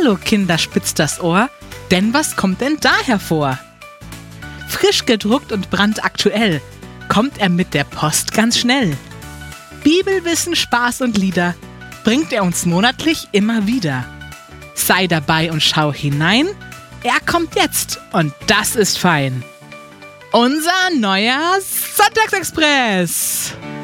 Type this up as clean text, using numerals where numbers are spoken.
Hallo Kinder, spitzt das Ohr, denn was kommt denn da hervor? Frisch gedruckt und brandaktuell kommt er mit der Post ganz schnell. Bibelwissen, Spaß und Lieder bringt er uns monatlich immer wieder. Sei dabei und schau hinein, er kommt jetzt und das ist fein. Unser neuer Sonntagsexpress!